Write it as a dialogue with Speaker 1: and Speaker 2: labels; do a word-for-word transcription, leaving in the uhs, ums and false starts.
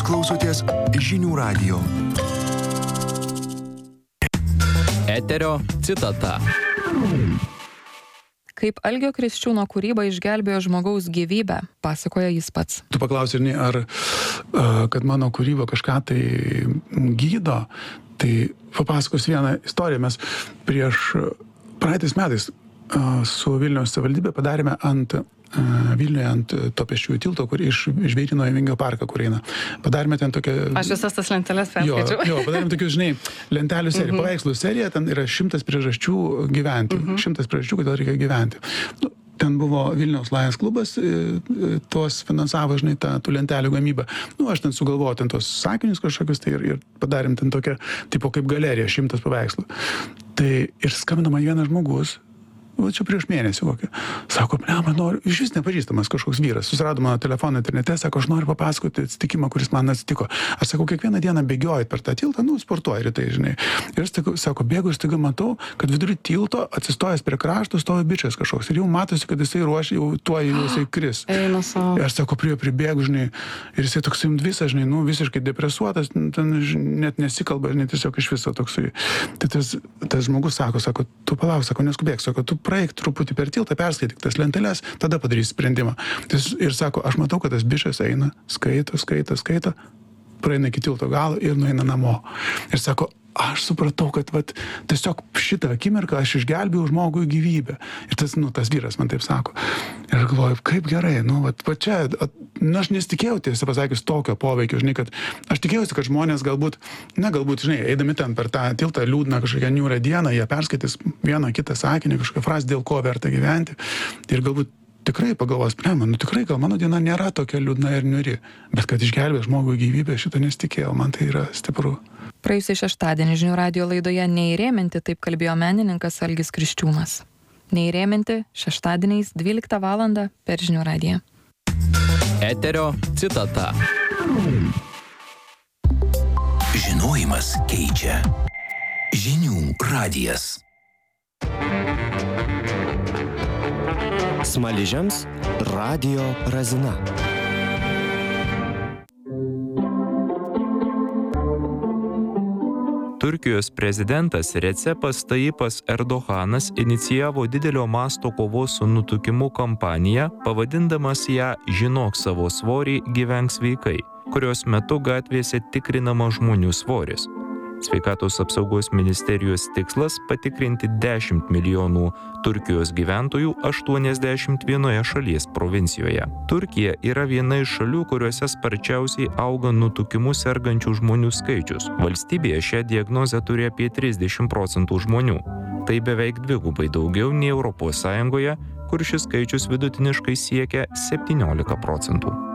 Speaker 1: klausotės Žinių radijo.
Speaker 2: Eterio citata.
Speaker 3: Kaip Algio Kriščiūno kūryba išgelbėjo žmogaus gyvybę, pasakoja jis pats.
Speaker 4: Tu paklausai, ar kad mano kūryba kažką tai gydo, tai papasakos vieną istoriją. Mes prieš praeitais metais su Vilniaus savivaldybė padarėme ant Vilniuje ant to pėsčiųjų tilto, kur iš Žvėryno į Vingio parką, kur eina. Padarėme ten tokią...
Speaker 3: Aš visas tas lenteles perskaičiau.
Speaker 4: Jo, jo, padarėme tokių, žinai, lentelių seriją, mm-hmm. paveikslų seriją, ten yra šimtas priežasčių gyventi. Mm-hmm. Šimtas priežasčių, kodėl reikia gyventi. Nu, ten buvo Vilniaus Lions klubas, tuos finansavo, žinai, tą tų lentelių gamybą. Nu, aš ten sugalvojau ten tos sakinius kažkokius, tai ir, ir padarėm ten tokią, tipo kaip galerija, šimtas paveikslų. Tai ir skambino man vienas žmogus, o čia prieš mėnesį kokį. Sako, blema, noriu, iš vis nepažįstamas kažkoks vyras. Susirado mano telefoną internete, sako, aš noriu papasakoti atsitikimą, kuris man atsitiko. Aš sakau, kiekvieną dieną bėgiojat per tą tiltą, nu, sportuoji rytai, žinai. Ir sako, sako bėgu ir staiga matau, kad vidury tilto atsistojęs prie krašto stovi bičas kažkoks. Ir jau matosi, kad jisai ruošia, jau tuo jau jisai kris.
Speaker 3: Eina savo.
Speaker 4: Ir aš sako, prie pribėgu, žinai. Ir jisai toks visas, žinai, nu, visiškai depresuotas, ten net nesikalba, žinai, tiesiog iš viso toksai. Tai tas, tas žmogus sako, sako, tu palauk, sako, neskubėk, sako, tu praeik truputį per tiltą, perskaityk tas lenteles, tada padarysi sprendimą. Ir sako, aš matau, kad tas bišas eina, skaito, skaito, skaito, praeina iki tilto galo ir nueina namo. Ir sako, aš supratau, kad vat, tiesiog šitą akimirką aš išgelbėjau žmogui gyvybę. Ir tas, nu, tas vyras man taip sako. Ir aš galvoju, kaip gerai, nu, vat, va čia, nu, aš nesitikėjau, tiesą pasakius, tokio poveikio, žinai, kad aš tikėjausi, kad žmonės galbūt, na, galbūt, žinai, eidami ten per tą tiltą liūdną kažkokią niūrą dieną, jie perskaitys vieną kitą sakinį, kažkokią frazę, dėl ko verta gyventi. Ir galbūt tikrai pagalvos, blema, nu tikrai gal mano diena nėra tokia liūdna ir niūri, bet kad išgelbėjo žmogui gyvybę, šitą nesitikėjau, man tai yra stipru.
Speaker 3: Praėjusį šeštadienį Žinių radijo laidoje Neįrėminti taip kalbėjo menininkas Algis Kriščiūnas. Neįrėminti šeštadieniais dvyliktą valandą per Žinių radiją.
Speaker 2: Eterio citata.
Speaker 1: Žinojimas keičia. Žinių radijas.
Speaker 5: Smaližiams radijo razina.
Speaker 6: Turkijos prezidentas Recepas Tayyipas Erdoganas inicijavo didelio masto kovos su nutukimu kampaniją, pavadindamas ją Žinok savo svorį, gyvenk sveikai, kurios metu gatvėse tikrinama žmonių svoris. Sveikatos apsaugos ministerijos tikslas patikrinti dešimt milijonų Turkijos gyventojų aštuoniasdešimt vienoje šalies provincijoje. Turkija yra viena iš šalių, kuriuose sparčiausiai auga nutukimu sergančių žmonių skaičius. Valstybėje šią diagnozę turi apie trisdešimt procentų žmonių. Tai beveik dvigubai daugiau nei Europos Sąjungoje, kur šis skaičius vidutiniškai siekia septyniolika procentų.